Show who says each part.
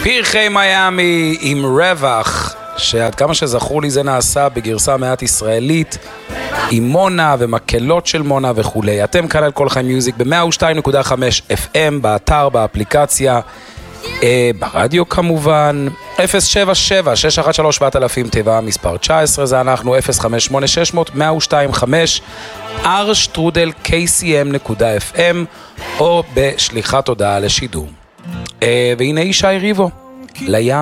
Speaker 1: פרחי מיאמי עם רווח, שעד כמה שזכור לי זה נעשה בגרסה מעט ישראלית, עם מונה ומקלות של מונה וכולי. אתם כאן על כל חיים מיוזיק ב-102.5 FM, באתר, באפליקציה, ברדיו כמובן, 077-613-7000 תיבה מספר 19, זה אנחנו 058-600-1025, r@kcm.fm, או בשליחת הודעה לשידור. והנה ישי ריבו, לים.